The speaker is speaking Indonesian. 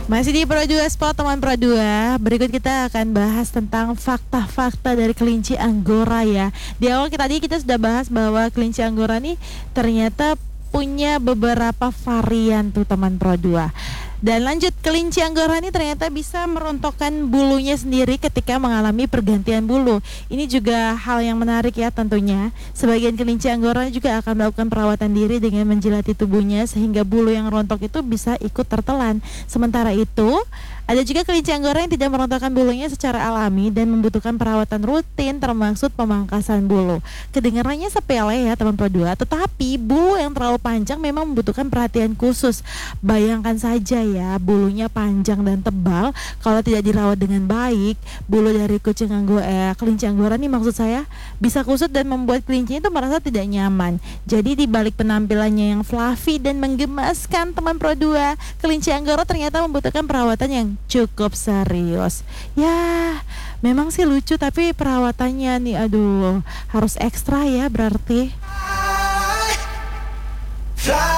Masih di Pro 2 Sport teman Pro 2. Berikut kita akan bahas tentang fakta-fakta dari kelinci Anggora ya. Di awal tadi kita sudah bahas bahwa kelinci Anggora nih ternyata punya beberapa varian tuh teman Pro 2. Dan lanjut, kelinci Anggora ini ternyata bisa merontokkan bulunya sendiri ketika mengalami pergantian bulu. Ini juga hal yang menarik ya tentunya. Sebagian kelinci Anggora juga akan melakukan perawatan diri dengan menjilati tubuhnya sehingga bulu yang rontok itu bisa ikut tertelan. Sementara itu, ada juga kelinci Anggora yang tidak merontokkan bulunya secara alami dan membutuhkan perawatan rutin termasuk pemangkasan bulu. Kedengarannya sepele ya teman Pro 2, tetapi bulu yang terlalu panjang memang membutuhkan perhatian khusus. Bayangkan saja ya, bulunya panjang dan tebal, kalau tidak dirawat dengan baik, bulu dari kelinci Anggora nih maksud saya bisa kusut dan membuat kelinci itu merasa tidak nyaman. Jadi di balik penampilannya yang fluffy dan menggemaskan teman Pro 2, kelinci Anggora ternyata membutuhkan perawatan yang cukup serius. Ya, memang sih lucu tapi perawatannya nih aduh harus ekstra ya berarti. Fly